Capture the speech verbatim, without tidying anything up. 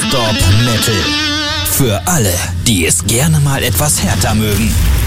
Stop Metal. Für alle, die es gerne mal etwas härter mögen.